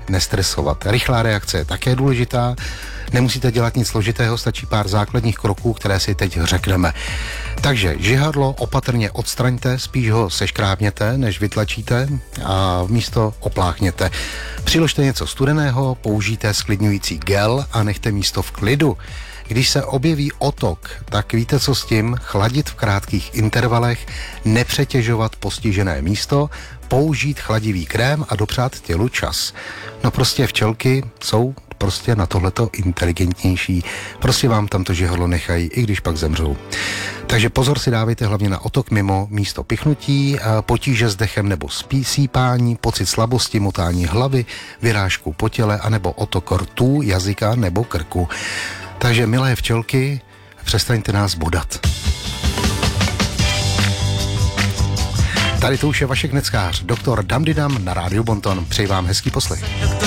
nestresovat. Rychlá reakce je také důležitá. Nemusíte dělat nic složitého, stačí pár základních kroků, které si teď řekneme. Takže žihadlo opatrně odstraňte, spíš ho seškrábněte, než vytlačíte a místo opláchněte. Přiložte něco studeného, použijte sklidňující gel a nechte místo v klidu. Když se objeví otok, tak víte, co s tím? Chladit v krátkých intervalech, nepřetěžovat postižené místo, použít chladivý krém a dopřát tělu čas. No prostě včelky jsou prostě na tohleto inteligentnější. Prostě vám tam to žihadlo nechají, i když pak zemřou. Takže pozor si dávejte hlavně na otok mimo místo pichnutí, potíže s dechem nebo sípání, pocit slabosti, motání hlavy, vyrážku po těle anebo otok rtů, jazyka nebo krku. Takže milé včelky, přestaňte nás bodat. Tady to už je Vašek Neckář, doktor Damdidam na Rádiu Bonton. Přeji vám hezký poslech.